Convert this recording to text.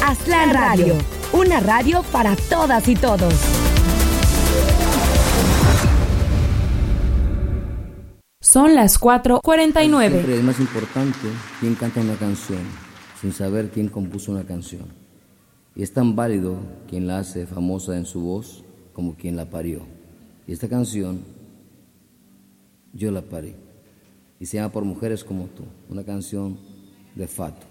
Aztlán Radio, una radio para todas y todos. Son las 4:49. Siempre es más importante quién canta una canción, sin saber quién compuso una canción. Y es tan válido quien la hace famosa en su voz como quien la parió. Y esta canción, yo la parí. Y se llama Por Mujeres Como Tú, una canción de Fato.